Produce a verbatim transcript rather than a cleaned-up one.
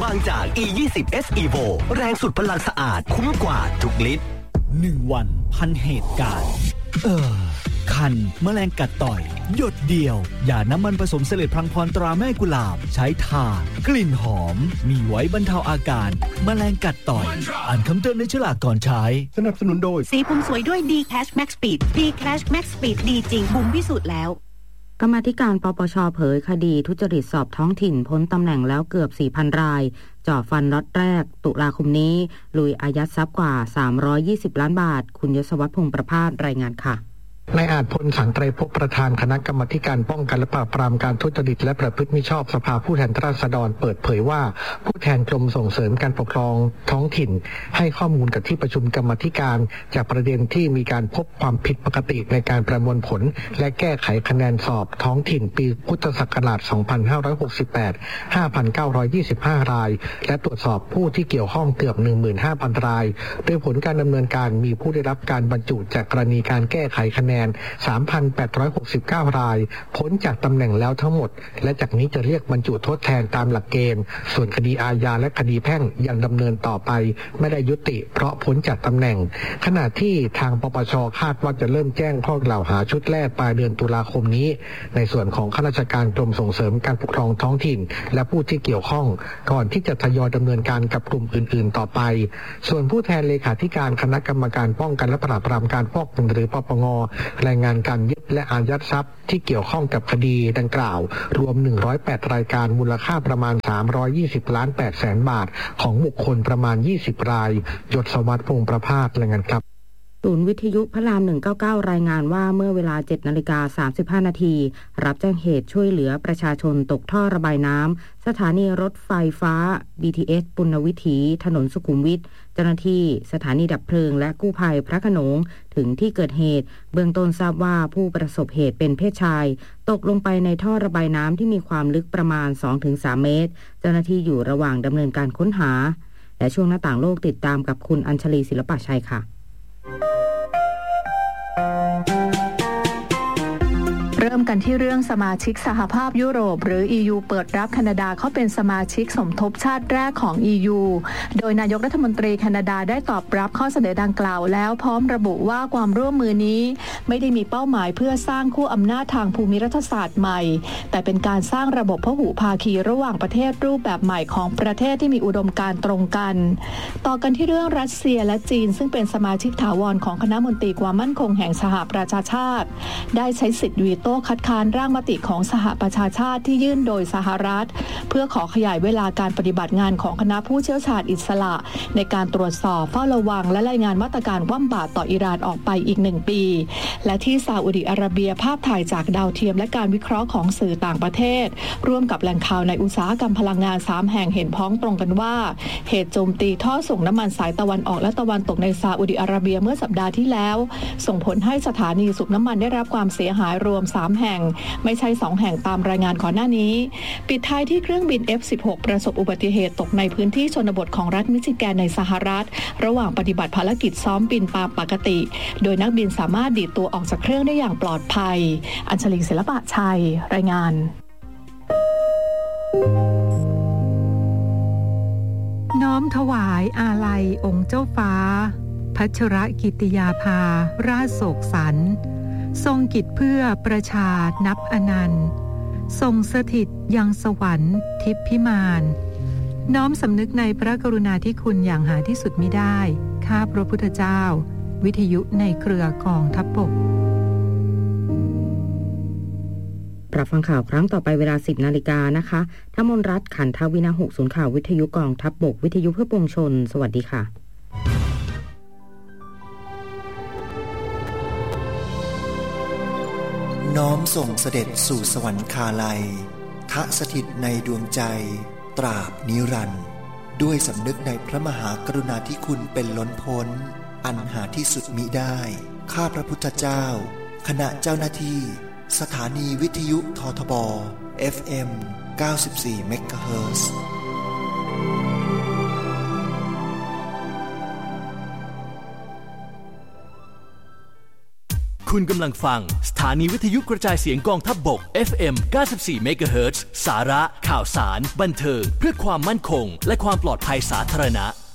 างจาก อี ยี่สิบ เอส Evo แรงสุดพลังสะอาดคุ้มกว่าทุกลิตรหนึ่งวันพันเหตุการณ์เออคันแมลงกัดต่อยหยดเดียวอย่าน้ำมันผสมเสลดพลังพรตราแม่กุหลาบใช้ทากลิ่นหอมมีไว้บรรเทาอาการแมลงกัดต่อยอ่านคำเตือนในฉลากก่อนใช้สนับสนุนโดยสีผมสวยด้วย D-Cash Max Speed D-Cash Max Speed ดีจริงบุ๋มพิสูจน์แล้วกรรมาธิการปปช.เผยคดีทุจริตสอบท้องถิ่นพ้นตำแหน่งแล้วเกือบ สี่พัน รายจ่อฟันล็อตแรกตุลาคมนี้ลุยอายัดทรัพย์กว่าสามร้อยยี่สิบล้านบาทคุณยศวัฒน์พงษ์ประภาสรายงานค่ะนายอาจพลสังไตรภพประธานคณะกรรมาการป้องกันและปราบปรามการทุจริตและประพฤติมิชอบสภาผู้แทนราษฎรเปิดเผยว่าผู้แทนกรมส่งเสริมการปกครองท้องถิ่นให้ข้อมูลกับที่ประชุมกรรมาการจากประเด็นที่มีการพบความผิดปกติในการประมวลผลและแก้ไขคะแนนสอบท้องถิ่นปีพุทธศักราช สองพันห้าร้อยหกสิบแปด ห้าพันเก้าร้อยยี่สิบห้า รายและตรวจสอบผู้ที่เกี่ยวข้องเกือบ หนึ่งหมื่นห้าพัน รายโดยผลการดำเนินการมีผู้ได้รับการบรรจุจากกรณีการแก้ไขคะแนน สามพันแปดร้อยหกสิบเก้า รายพ้นจากตำแหน่งแล้วทั้งหมดและจากนี้จะเรียกบรรจุทดแทนตามหลักเกณฑ์ส่วนคดีอาญาและคดีแพ่งยังดำเนินต่อไปไม่ได้ยุติเพราะพ้นจากตำแหน่งขณะที่ทางปปช.คาดว่าจะเริ่มแจ้งข้อกล่าวหาชุดแรกปลายเดือนตุลาคมนี้ในส่วนของข้าราชการกรมส่งเสริมการปกครองท้องถิ่นและผู้ที่เกี่ยวข้องก่อนที่จะทยอยดำเนินการกับกลุ่มอื่นๆต่อไปส่วนผู้แทนเลขาธิการคณะกรรมการป้องกันและปราบปรามการฟอกเงินหรือปปง.รายงานการยึดและอายัดทรัพย์ที่เกี่ยวข้องกับคดีดังกล่าวรวมหนึ่งร้อยแปดรายการมูลค่าประมาณสามร้อยยี่สิบล้านแปดแสนบาทของบุคคลประมาณยี่สิบรายยศวัฒน์พงษ์ประภาสรายงานครับศูนย์วิทยุพระรามหนึ่งเก้าเก้ารายงานว่าเมื่อเวลา เจ็ดนาฬิกาสามสิบห้านาทีรับแจ้งเหตุช่วยเหลือประชาชนตกท่อระบายน้ำสถานีรถไฟฟ้า บี ที เอส ปุณณวิถีถนนสุขุมวิทเจ้าหน้าที่สถานีดับเพลิงและกู้ภัยพระโขนงถึงที่เกิดเหตุเบื้องต้นทราบว่าผู้ประสบเหตุเป็นเพศชายตกลงไปในท่อระบายน้ำที่มีความลึกประมาณ สองถึงสาม เมตรเจ้าหน้าที่อยู่ระหว่างดำเนินการค้นหาและช่วงหน้าต่างโลกติดตามกับคุณอัญชลีศิลปะชัยค่ะเริ่มกันที่เรื่องสมาชิกสหภาพยุโรปหรือ อี ยู เปิดรับแคนาดาเข้าเป็นสมาชิกสมทบชาติแรกของ อี ยู โดยนายกรัฐมนตรีแคนาดาได้ตอบรับข้อเสนอดังกล่าวแล้วพร้อมระบุว่าความร่วมมือนี้ไม่ได้มีเป้าหมายเพื่อสร้างคู่อำนาจทางภูมิรัฐศาสตร์ใหม่แต่เป็นการสร้างระบบพหุภาคีระหว่างประเทศรูปแบบใหม่ของประเทศที่มีอุดมการณ์ตรงกันต่อกันที่เรื่องรัสเซียและจีนซึ่งเป็นสมาชิกถาวรของคณะมนตรีความมั่นคงแห่งสหประชาชาติได้ใช้สิทธิวีโต้คัดค้านร่างมติของสหประชาชาติที่ยื่นโดยสหรัฐเพื่อขอขยายเวลาการปฏิบัติงานของคณะผู้เชี่ยวชาญอิสระในการตรวจสอบเฝ้าระวังและรายงานมาตรการคว่ำบาตรต่ออิหร่านออกไปอีกหนึ่งปีและที่ซาอุดิอาระเบียภาพถ่ายจากดาวเทียมและการวิเคราะห์ของสื่อต่างประเทศร่วมกับแหล่งข่าวในอุตสาหกรรมพลังงานสามแห่งเห็นพ้องตรงกันว่าเหตุโจมตีท่อส่งน้ำมันสายตะวันออกและตะวันตกในซาอุดิอาระเบียเมื่อสัปดาห์ที่แล้วส่งผลให้สถานีสูบน้ำมันได้รับความเสียหายรวมสามแห่งไม่ใช่สองแห่งตามรายงานก่อนหน้านี้ปิดท้ายที่เครื่องบิน เอฟ สิบหก ประสบอุบัติเหตุตกในพื้นที่ชนบทของรัฐมิชิแกนในสหรัฐระหว่างปฏิบัติภารกิจซ้อมบินตามปกติโดยนักบินสามารถดีดตัวออกจากเครื่องได้อย่างปลอดภัยอัญชลีศิลปะชัยรายงานน้อมถวายอาลัยองค์เจ้าฟ้าพัชรกิติยาภาราชโศกสันต์ทรงกิจเพื่อประชานับอนันต์ทรงสถิตยังสวรรค์ทิพย์พิมานน้อมสำนึกในพระกรุณาธิคุณอย่างหาที่สุดมิได้ข้าพระพุทธเจ้าวิทยุในเครือกองทัพบกรับฟังข่าวครั้งต่อไปเวลา สิบนาฬิกานะคะธมนรัตน์ขันทวินาหกศูนย์ข่าววิทยุกองทัพบกวิทยุเพื่อปวงชนสวัสดีค่ะน้อมส่งเสด็จสู่สวรรคาลัยทะสถิตในดวงใจตราบนิรันดร์ด้วยสำนึกในพระมหากรุณาธิคุณเป็นล้นพ้นอันหาที่สุดมิได้ข้าพระพุทธเจ้าคณะเจ้าหน้าที่สถานีวิทยุททบ เอฟ เอ็ม เก้าสิบสี่ เมกะเฮิรตซ์คุณกำลังฟังสถานีวิทยุกระจายเสียงกองทัพบก เอฟ เอ็ม เก้าสิบสี่ เมกะเฮิรตซ์ สาระข่าวสารบันเทิงเพื่อความมั่นคงและความปลอดภัยสาธารณะ